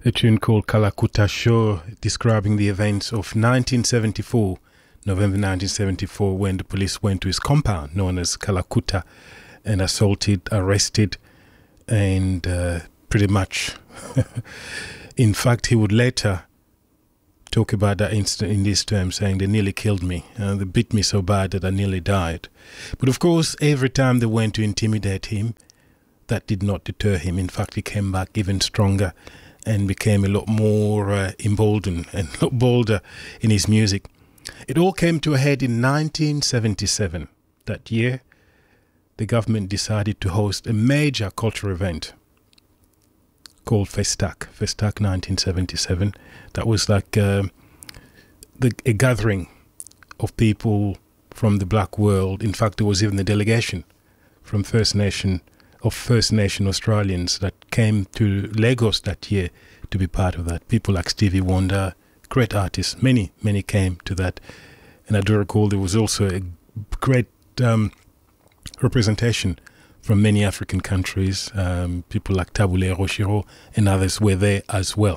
A tune called Kalakuta Show, describing the events of 1974, November 1974, when the police went to his compound, known as Kalakuta, and assaulted, arrested, and pretty much, in fact, he would later talk about that incident in these terms, saying they nearly killed me. They beat me so bad that I nearly died. But of course, every time they went to intimidate him, that did not deter him. In fact, he came back even stronger and became a lot more emboldened and a lot bolder in his music. It all came to a head in 1977. That year, the government decided to host a major cultural event called Festak 1977. That was like a gathering of people from the black world. In fact, there was even a delegation from First Nation Australians that came to Lagos that year to be part of that. People like Stevie Wonder, great artists, many came to that. And I do recall there was also a great representation from many African countries. People like Tabule Roshiro and others were there as well.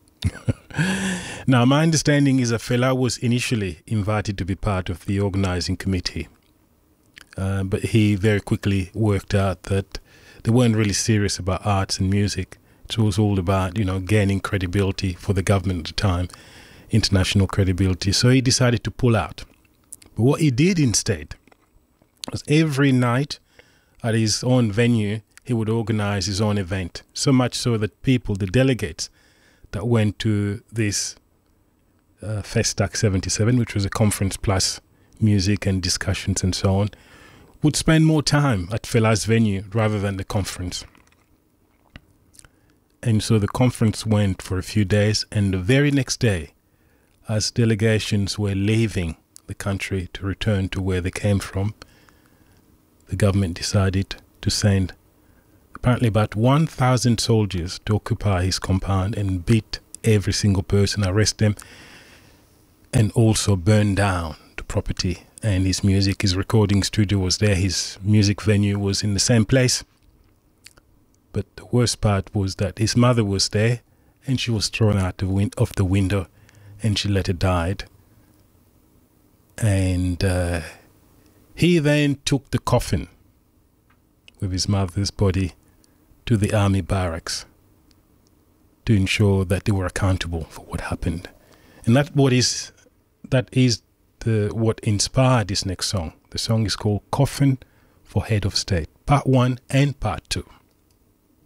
Now, my understanding is that Fela was initially invited to be part of the organizing committee. But he very quickly worked out that they weren't really serious about arts and music. It was all about, gaining credibility for the government at the time, international credibility. So he decided to pull out. But what he did instead was every night at his own venue, he would organize his own event. So much so that people, the delegates that went to this Festak 77, which was a conference plus music and discussions and so on, would spend more time at Fela's venue rather than the conference. And so the conference went for a few days, and the very next day, as delegations were leaving the country to return to where they came from, the government decided to send apparently about 1,000 soldiers to occupy his compound and beat every single person, arrest them, and also burn down the property. And his music, his recording studio was there. His music venue was in the same place. But the worst part was that his mother was there, and she was thrown out of the window, and she later died. And he then took the coffin with his mother's body to the army barracks to ensure that they were accountable for what happened. And what inspired this next song. The song is called Coffin for Head of State, Part 1 and Part 2.